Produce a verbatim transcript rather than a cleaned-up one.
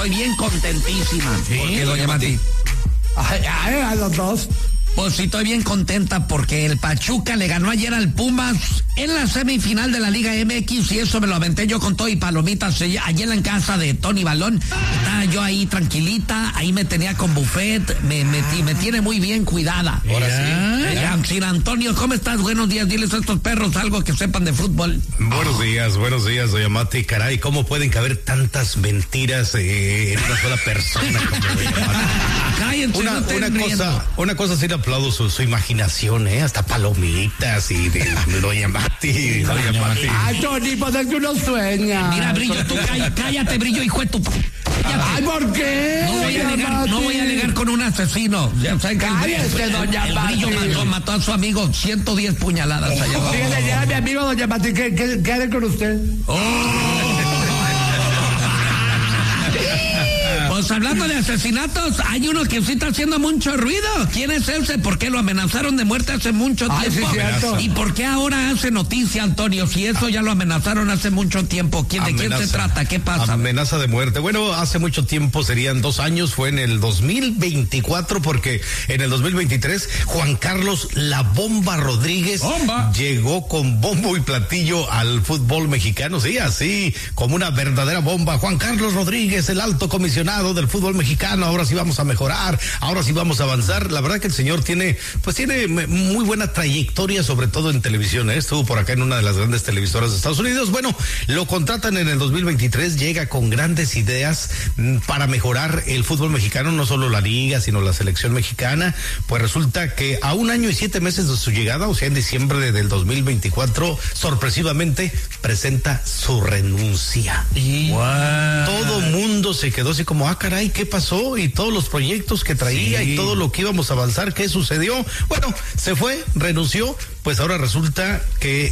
estoy bien contentísima. Sí, ¿Por qué, doña Mati? Ay, ay, a los dos. Pues sí, estoy bien contenta porque el Pachuca le ganó ayer al Pumas en la semifinal de la Liga M X y eso me lo aventé yo con todo y palomitas allí en la casa de Tony Balón. Estaba yo ahí tranquilita, ahí me tenía con buffet, me, me, me tiene muy bien cuidada. Ahora sí. Ya, Sir Antonio, ¿cómo estás? Buenos días, diles a estos perros algo que sepan de fútbol. Buenos días, buenos días, doña Mati. Caray, ¿cómo pueden caber tantas mentiras eh, en una sola persona como doña Mati? Cállense, Una, no estén una riendo. cosa, una cosa sí le aplaudo su, su imaginación, ¿eh? Hasta palomitas y de, de doña Mati, doña Mati. Ay, Tony, pues es que uno sueña. Mira, Brillo, tú cállate, cállate, Brillo, hijo de tu... Cállate. Ay, ¿por qué? No voy a doña alegar, no Mati? voy a alegar con un asesino. Ya saben que el Brillo, Cállese, doña el Brillo Mati. mató, mató a su amigo ciento diez puñaladas allá abajo. Fíjate, llega mi amigo doña Mati, ¿qué, qué, qué haré con usted? Pues hablando de asesinatos, hay uno que sí está haciendo mucho ruido. ¿Quién es ese? ¿Por qué lo amenazaron de muerte hace mucho Ay, tiempo? sí, cierto. ¿Y por qué ahora hace noticia, Antonio? Si eso ya lo amenazaron hace mucho tiempo. ¿Quién, ¿De quién se trata? ¿Qué pasa? Amenaza de muerte. Bueno, hace mucho tiempo, serían dos años, fue en el dos mil veinticuatro, porque en el dos mil veintitrés Juan Carlos La Bomba Rodríguez ¡Bomba! llegó con bombo y platillo al fútbol mexicano, sí, así, como una verdadera bomba. Juan Carlos Rodríguez, el alto comisionado del fútbol mexicano, ahora sí vamos a mejorar, ahora sí vamos a avanzar. La verdad que el señor tiene, pues tiene muy buena trayectoria, sobre todo en televisión, ¿eh? Estuvo por acá en una de las grandes televisoras de Estados Unidos. Bueno, lo contratan en el dos mil veintitrés, llega con grandes ideas mm, para mejorar el fútbol mexicano, no solo la liga, sino la selección mexicana. Pues resulta que a un año y siete meses de su llegada, o sea, en diciembre de, del dos mil veinticuatro, sorpresivamente presenta su renuncia. Sí. Todo mundo se quedó así como, ah, caray, ¿qué pasó? Y todos los proyectos que traía Sí. y todo lo que íbamos a avanzar, ¿qué sucedió? Bueno, se fue, renunció, pues ahora resulta que